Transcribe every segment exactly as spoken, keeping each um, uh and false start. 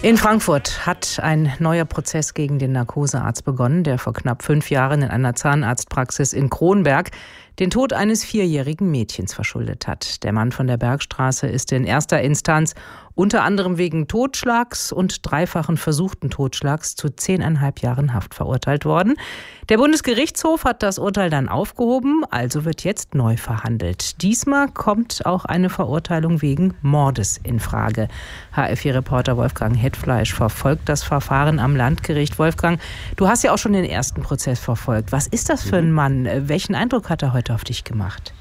In Frankfurt hat ein neuer Prozess gegen den Narkosearzt begonnen, der vor knapp fünf Jahren in einer Zahnarztpraxis in Kronberg den Tod eines vierjährigen Mädchens verschuldet hat. Der Mann von der Bergstraße ist in erster Instanz unter anderem wegen Totschlags und dreifachen versuchten Totschlags zu zehneinhalb Jahren Haft verurteilt worden. Der Bundesgerichtshof hat das Urteil dann aufgehoben, also wird jetzt neu verhandelt. Diesmal kommt auch eine Verurteilung wegen Mordes in Frage. H F vier-Reporter Wolfgang Hetfleisch verfolgt das Verfahren am Landgericht. Wolfgang, du hast ja auch schon den ersten Prozess verfolgt. Was ist das für ein Mann? Welchen Eindruck hat er heute auf dich gemacht?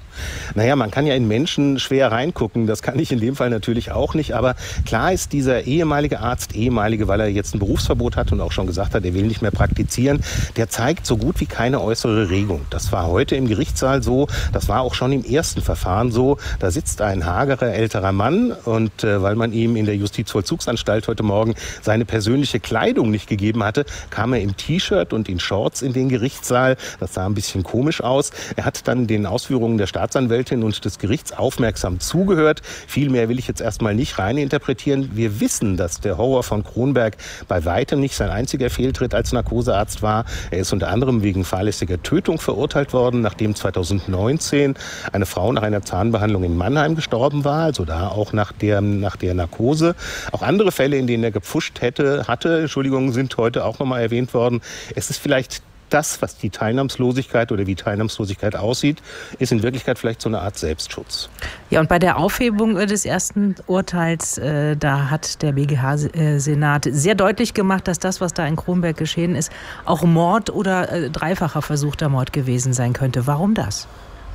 Naja, man kann ja in Menschen schwer reingucken. Das kann ich in dem Fall natürlich auch nicht. Aber klar ist, dieser ehemalige Arzt, ehemalige, weil er jetzt ein Berufsverbot hat und auch schon gesagt hat, er will nicht mehr praktizieren, der zeigt so gut wie keine äußere Regung. Das war heute im Gerichtssaal so. Das war auch schon im ersten Verfahren so. Da sitzt ein hagerer älterer Mann und äh, weil man ihm in der Justizvollzugsanstalt heute Morgen seine persönliche Kleidung nicht gegeben hatte, kam er im T-Shirt und in Shorts in den Gerichtssaal. Das sah ein bisschen komisch aus. Er hat dann den Ausführungen der Staatsanwaltschaft Staatsanwältin und des Gerichts aufmerksam zugehört. Viel mehr will ich jetzt erstmal nicht reininterpretieren. Wir wissen, dass der Horror von Kronberg bei weitem nicht sein einziger Fehltritt als Narkosearzt war. Er ist unter anderem wegen fahrlässiger Tötung verurteilt worden, nachdem zweitausendneunzehn eine Frau nach einer Zahnbehandlung in Mannheim gestorben war, also da auch nach der, nach der Narkose. Auch andere Fälle, in denen er gepfuscht hätte, hatte, Entschuldigung, sind heute auch nochmal erwähnt worden. Es ist vielleicht das, was die Teilnahmslosigkeit oder wie Teilnahmslosigkeit aussieht, ist in Wirklichkeit vielleicht so eine Art Selbstschutz. Ja, und bei der Aufhebung des ersten Urteils, äh, da hat der B G H-Senat sehr deutlich gemacht, dass das, was da in Kronberg geschehen ist, auch Mord oder äh, dreifacher versuchter Mord gewesen sein könnte. Warum das?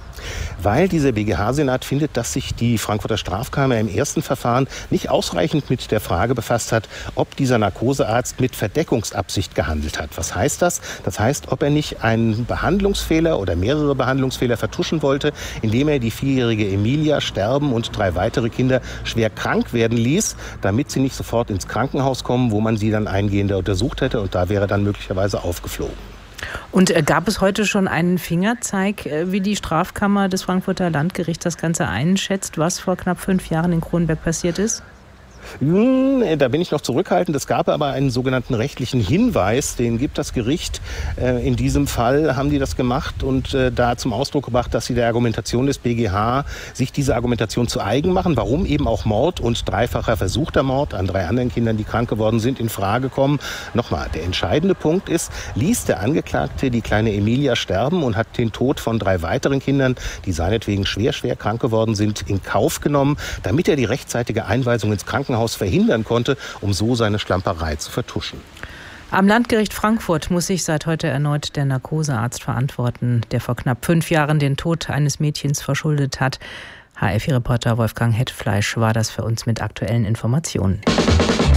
Weil dieser B G H-Senat findet, dass sich die Frankfurter Strafkammer im ersten Verfahren nicht ausreichend mit der Frage befasst hat, ob dieser Narkosearzt mit Verdeckungsabsicht gehandelt hat. Was heißt das? Das heißt, ob er nicht einen Behandlungsfehler oder mehrere Behandlungsfehler vertuschen wollte, indem er die vierjährige Emilia sterben und drei weitere Kinder schwer krank werden ließ, damit sie nicht sofort ins Krankenhaus kommen, wo man sie dann eingehender untersucht hätte, und da wäre dann möglicherweise aufgeflogen. Und äh, gab es heute schon einen Fingerzeig, äh, wie die Strafkammer des Frankfurter Landgerichts das Ganze einschätzt, was vor knapp fünf Jahren in Kronberg passiert ist? Da bin ich noch zurückhaltend. Es gab aber einen sogenannten rechtlichen Hinweis, den gibt das Gericht. In diesem Fall haben die das gemacht und da zum Ausdruck gebracht, dass sie der Argumentation des B G H sich diese Argumentation zu eigen machen, warum eben auch Mord und dreifacher versuchter Mord an drei anderen Kindern, die krank geworden sind, in Frage kommen. Nochmal, der entscheidende Punkt ist, ließ der Angeklagte die kleine Emilia sterben und hat den Tod von drei weiteren Kindern, die seinetwegen schwer, schwer krank geworden sind, in Kauf genommen, damit er die rechtzeitige Einweisung ins Krankenhaus verhindern konnte, um so seine Schlamperei zu vertuschen. Am Landgericht Frankfurt muss sich seit heute erneut der Narkosearzt verantworten, der vor knapp fünf Jahren den Tod eines Mädchens verschuldet hat. H F vier-Reporter Wolfgang Hetfleisch war das für uns mit aktuellen Informationen.